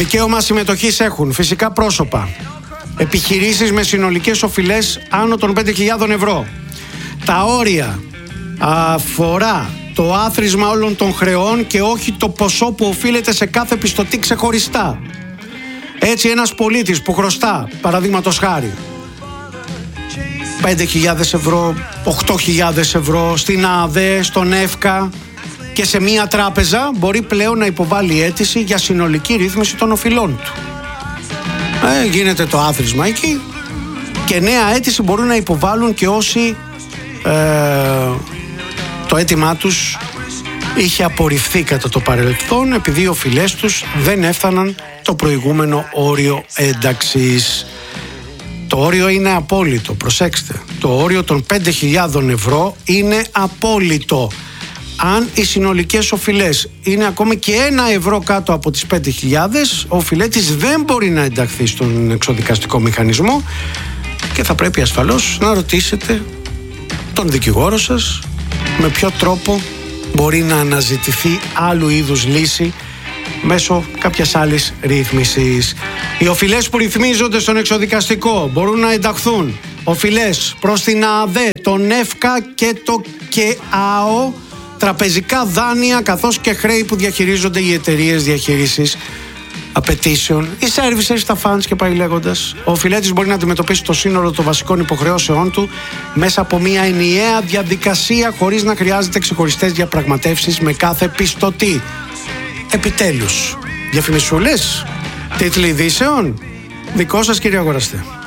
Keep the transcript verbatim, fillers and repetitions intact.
Δικαίωμα συμμετοχής έχουν φυσικά πρόσωπα, επιχειρήσεις με συνολικές οφειλές άνω των πέντε χιλιάδες ευρώ. Τα όρια αφορά το άθροισμα όλων των χρεών και όχι το ποσό που οφείλεται σε κάθε πιστωτή ξεχωριστά. Έτσι ένας πολίτης που χρωστά, παραδείγματος χάρη, πέντε χιλιάδες ευρώ, οκτώ χιλιάδες ευρώ στην ΑΔΕ, στον ΕΦΚΑ και σε μία τράπεζα, μπορεί πλέον να υποβάλει αίτηση για συνολική ρύθμιση των οφειλών του. Ε, γίνεται το άθροισμα εκεί και νέα αίτηση μπορούν να υποβάλουν και όσοι ε, το αίτημά τους είχε απορριφθεί κατά το παρελθόν επειδή οι οφειλές τους δεν έφταναν το προηγούμενο όριο ένταξης. Το όριο είναι απόλυτο, προσέξτε. Το όριο των πέντε χιλιάδες ευρώ είναι απόλυτο. Αν οι συνολικές οφειλές είναι ακόμη και ένα ευρώ κάτω από τις πέντε χιλιάδες, ο οφειλέτης δεν μπορεί να ενταχθεί στον εξοδικαστικό μηχανισμό και θα πρέπει ασφαλώς να ρωτήσετε τον δικηγόρο σας με ποιο τρόπο μπορεί να αναζητηθεί άλλου είδους λύση μέσω κάποιας άλλης ρύθμισης. Οι οφειλές που ρυθμίζονται στον εξοδικαστικό μπορούν να ενταχθούν οφειλές προς την ΑΔΕ, τον ΕΦΚΑ και το ΚΕΑΟ, τραπεζικά δάνεια καθώς και χρέη που διαχειρίζονται οι εταιρείες διαχείρισης απαιτήσεων, οι services, τα funds και πάει λέγοντας. Ο οφειλέτης μπορεί να αντιμετωπίσει το σύνολο των βασικών υποχρεώσεών του μέσα από μια ενιαία διαδικασία χωρίς να χρειάζεται ξεχωριστές διαπραγματεύσεις με κάθε πιστωτή. Επιτέλους, διαφημισούλες, τίτλοι ειδήσεων, δικό σας κύριε αγοραστέ.